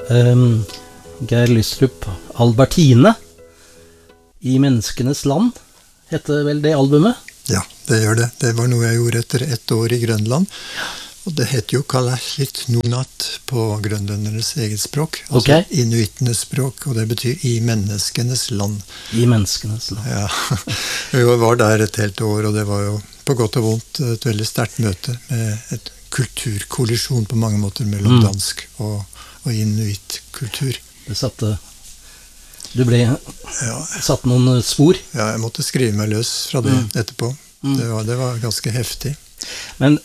Geir Lystrup, Albertine I menneskenes land, heter vel det albumet? Ja, det gjør det. Det var noe jeg gjorde etter 1 år I Grønland. Og det heter jo Kalaallit Nunaat på grønländernes eget språk. Altså inuittenes språk, og det betyr I menneskenes land. I menneskenes land. Ja, vi var der et helt år, og det var jo på godt og vondt et veldig sterkt møte med et kulturkollisjon på mange måter mellom dansk og inuitkultur. Det satte... Du ble satt noen spor? Ja, jeg måtte skrive meg løs fra det etterpå. Det var ganske heftig. Men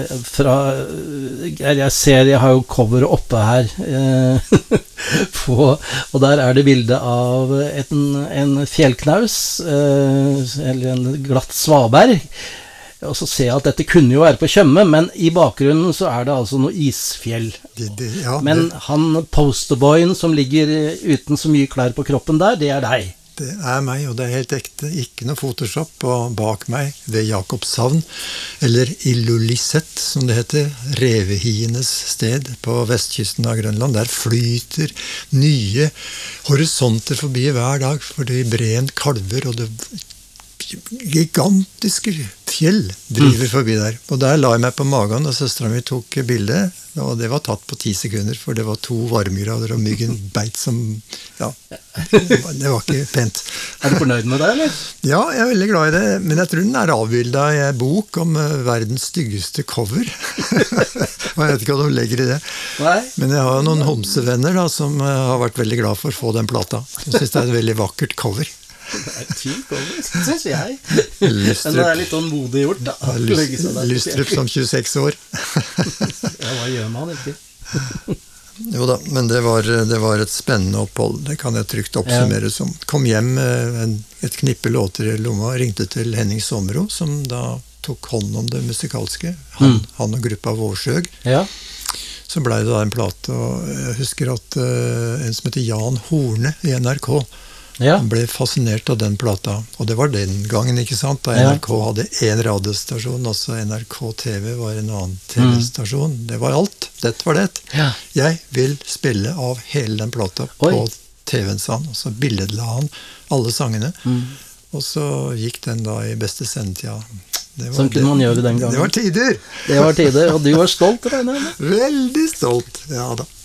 jeg ser, jeg har jo coveret oppe her, og der det bilde av en fjellknaus, eller en glatt svaberg, og så ser jeg at dette kunne jo være på Tjøme, men I bakgrunnen så det altså noe isfjell. Men han posterboyen som ligger uten så mye klær på kroppen der, det deg. Det meg, og det helt ekte. Ikke noe Photoshop, og bak meg ved Jakobshavn, eller Ilulissat, som det heter, revehienes sted på vestkysten av Grønland. Der flyter nye horisonter forbi hver dag, fordi breen kalver, og det gigantiske fjell driver forbi der. Og der la jeg meg på magen, og søsteren min tok bildet, og det var tatt på 10 sekunder, for det var 2 varmegrader, og myggen beit som, det var ikke pent. Du fornøyd med det, eller? Ja, jeg veldig glad I det, men jeg tror den avbildet I en bok om verdens styggeste cover. Og jeg vet ikke hva de legger I det. Nei. Men jeg har noen homsevenner da, som har vært veldig glad for å få den plata. Jeg synes det et veldig vakkert cover. Det et fint cover, synes jeg. Men det litt modig gjort, da. Lystrup som 26 år. Ja, hva gjør man ikke? Jo da, men det var et spennende opphold. Det kan jeg trygt oppsummere som. Kom hjem med et knippe låter I lomma, ringte til Henning Sommero, som da tok hånd om det musikalske. Han og gruppa Vårsøg. Ja. Så ble det da en plate, og jeg husker at en som heter Jan Horne I NRK, han ble fascinert av den plata, og det var den gangen, ikke sant? Da NRK hadde en radiostasjon, også NRK TV var en annen TV-stasjon. Det var alt, dette var det. Jeg vil spille av hele den plata på TV-en, sa han, og så billedla han alle sangene, og så gikk den da I beste sendetida. Sånn kunne man gjøre den gangen. Det var tider! Det var tider, og du var stolt, regner jeg med? Veldig stolt, ja da.